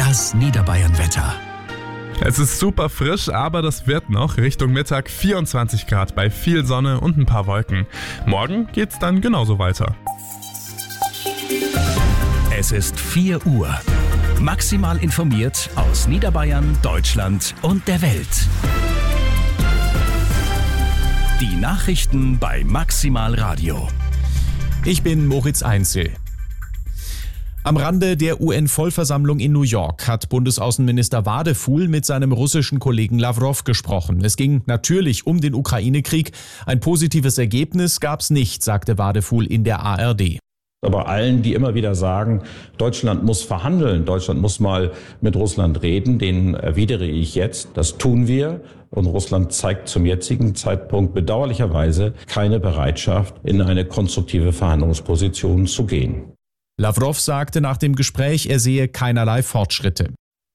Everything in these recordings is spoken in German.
Das Niederbayern-Wetter. Es ist super frisch, aber das wird noch. Richtung Mittag 24 Grad bei viel Sonne und ein paar Wolken. Morgen geht's dann genauso weiter. Es ist 4 Uhr. Maximal informiert aus Niederbayern, Deutschland und der Welt. Die Nachrichten bei Maximal Radio. Ich bin Moritz Einzel. Am Rande der UN-Vollversammlung in New York hat Bundesaußenminister Wadefuhl mit seinem russischen Kollegen Lavrov gesprochen. Es ging natürlich um den Ukraine-Krieg. Ein positives Ergebnis gab's nicht, sagte Wadefuhl in der ARD. Aber allen, die immer wieder sagen, Deutschland muss verhandeln, Deutschland muss mal mit Russland reden, denen erwidere ich jetzt, das tun wir. Und Russland zeigt zum jetzigen Zeitpunkt bedauerlicherweise keine Bereitschaft, in eine konstruktive Verhandlungsposition zu gehen. Lavrov sagte nach dem Gespräch, er sehe keinerlei Fortschritte.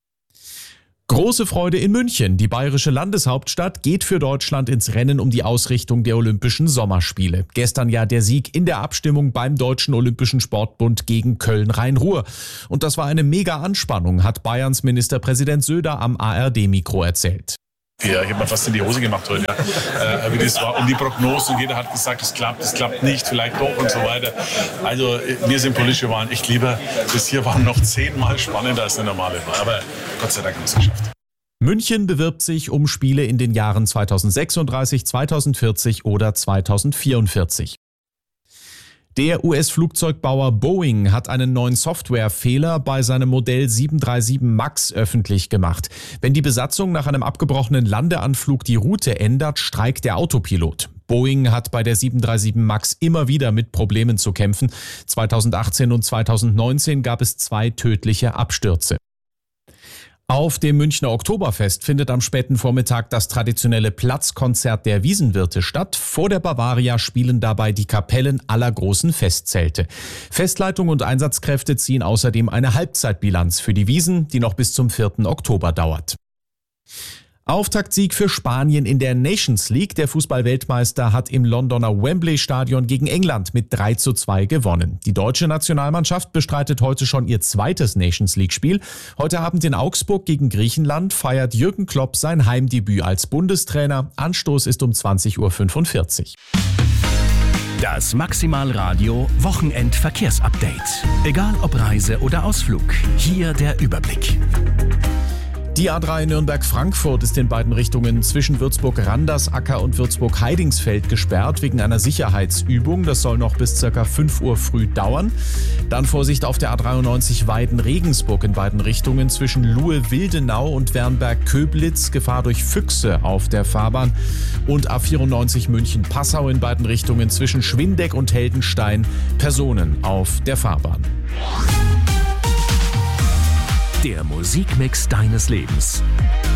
Große Freude in München. Die bayerische Landeshauptstadt geht für Deutschland ins Rennen um die Ausrichtung der Olympischen Sommerspiele. Gestern ja der Sieg in der Abstimmung beim Deutschen Olympischen Sportbund gegen Köln-Rhein-Ruhr. Und das war eine mega Anspannung, hat Bayerns Ministerpräsident Söder am ARD-Mikro erzählt. Ja, ich habe mir fast in die Hose gemacht heute. Ja. Wie das war um die Prognosen. Jeder hat gesagt, es klappt nicht, vielleicht doch und so weiter. Also mir sind politische Wahlen echt lieber. Das hier war noch 10-mal spannender als eine normale Wahl. Aber Gott sei Dank haben wir es geschafft. München bewirbt sich um Spiele in den Jahren 2036, 2040 oder 2044. Der US-Flugzeugbauer Boeing hat einen neuen Softwarefehler bei seinem Modell 737 MAX öffentlich gemacht. Wenn die Besatzung nach einem abgebrochenen Landeanflug die Route ändert, streikt der Autopilot. Boeing hat bei der 737 MAX immer wieder mit Problemen zu kämpfen. 2018 und 2019 gab es 2 tödliche Abstürze. Auf dem Münchner Oktoberfest findet am späten Vormittag das traditionelle Platzkonzert der Wiesenwirte statt. Vor der Bavaria spielen dabei die Kapellen aller großen Festzelte. Festleitung und Einsatzkräfte ziehen außerdem eine Halbzeitbilanz für die Wiesn, die noch bis zum 4. Oktober dauert. Auftaktsieg für Spanien in der Nations League. Der Fußball-Weltmeister hat im Londoner Wembley-Stadion gegen England mit 3:2 gewonnen. Die deutsche Nationalmannschaft bestreitet heute schon ihr zweites Nations League-Spiel. Heute Abend in Augsburg gegen Griechenland feiert Jürgen Klopp sein Heimdebüt als Bundestrainer. Anstoß ist um 20:45 Uhr. Das Maximal Radio Wochenend-Verkehrsupdate. Egal ob Reise oder Ausflug, hier der Überblick. Die A3 Nürnberg-Frankfurt ist in beiden Richtungen zwischen Würzburg-Randersacker und Würzburg-Heidingsfeld gesperrt wegen einer Sicherheitsübung. Das soll noch bis ca. 5 Uhr früh dauern. Dann Vorsicht auf der A93 Weiden-Regensburg in beiden Richtungen zwischen Luhe-Wildenau und Wernberg-Köblitz. Gefahr durch Füchse auf der Fahrbahn. Und A94 München-Passau in beiden Richtungen zwischen Schwindeck und Heldenstein. Personen auf der Fahrbahn. Der Musikmix deines Lebens.